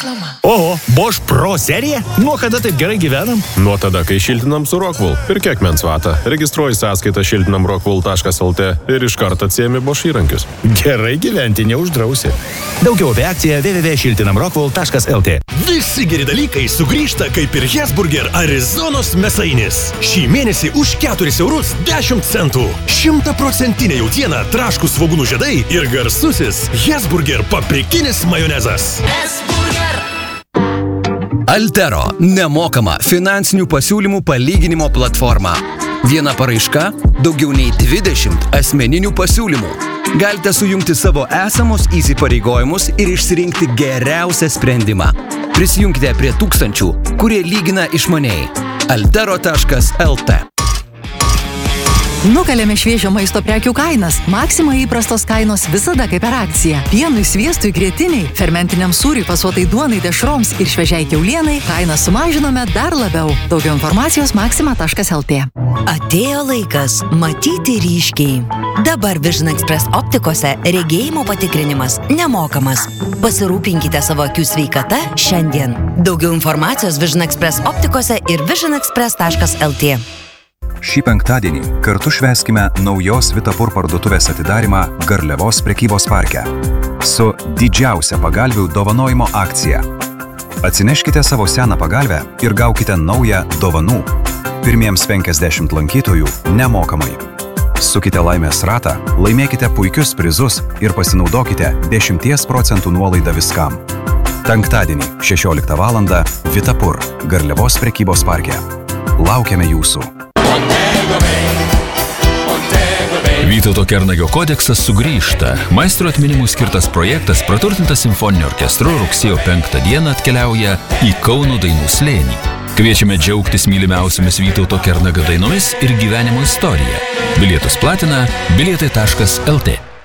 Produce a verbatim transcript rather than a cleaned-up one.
Reklama. Oho, Bosch Pro serija? Nuo kada taip gerai gyvenam? Nuo tada, kai šiltinam su Rockwool. Ir kiek mensvatą. Registruoji sąskaitą šiltinam rockwool taškas el tė ir iš karto atsiemi Bosch įrankius. Gerai gyventi neuždrausi. Daugiau apie akciją w w w taškas šiltinam rockwool taškas el tė. Visi geri dalykai sugrįžta kaip ir Hesburger Arizonos mėsainis. Šį mėnesį už keturis eurus dešimt centų. Šimtaprocentinė jautiena, traškūs svogūnų žiedai ir garsusis Hesburger paprikinis majonezas. Hesburger. Altero – nemokama finansinių pasiūlymų palyginimo platforma. Viena paraiška – daugiau nei dvidešimt asmeninių pasiūlymų. Galite sujungti savo esamus įsipareigojimus ir išsirinkti geriausią sprendimą. Prisijunkite prie tūkstančių, kurie lygina išmaniai. altero taškas el tė. Nukalėme šviežio maisto prekių kainas. Maxima įprastos kainos visada kaip per akciją. Pienui, sviestui, grietiniai, fermentiniam sūriui, fasuotai duonai, dešroms ir šviežiai kiaulienai kainą sumažinome dar labiau. Daugiau informacijos maxima taškas el tė. Atėjo laikas matyti ryškiai. Dabar Vision Express optikose regėjimo patikrinimas nemokamas. Pasirūpinkite savo akių sveikata šiandien. Daugiau informacijos Vision Express optikose ir vision express taškas el tė. Šį penktadienį kartu švęskime naujos Vitapur parduotuvės atidarymą Garliavos prekybos parke su didžiausia pagalvių dovanojimo akcija. Atsineškite savo seną pagalvę ir gaukite naują dovanų. Pirmiems penkiasdešimt lankytojų nemokamai. Sukite laimės ratą, laimėkite puikius prizus ir pasinaudokite dešimties procentų nuolaidą viskam. Penktadienį šešioliktą valandą Vitapur Garliavos prekybos parke. Laukiame jūsų. Vytauto Kernagio kodeksas sugrįžta. Maestro atminimui skirtas projektas, praturtintas simfoniniu orkestru, rugsėjo penktą dieną atkeliauja į Kauno dainų slėnį. Kviečiame džiaugtis mylimiausiamis Vytauto Kernagio dainomis ir gyvenimo istorija. Bilietus platina bilietai taškas el tė.